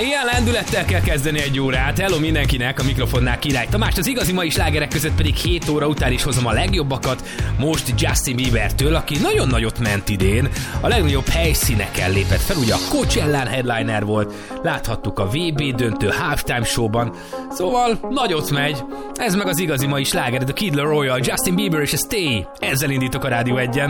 Ilyen lendülettel kell kezdeni egy órát. Hello mindenkinek, a mikrofonnál Király Tamás, az igazi mai slágerek között pedig 7 óra után is hozom a legjobbakat. Most Justin Biebertől, aki nagyon nagyot ment idén, a legnagyobb helyszíneken lépett fel, ugye a Coachellán headliner volt, láthattuk a VB döntő halftime showban, szóval nagyot megy. Ez meg az igazi mai sláger, a Kid Laroi, Justin Bieber és a Stay. Ezzel indítok a Rádió 1-en.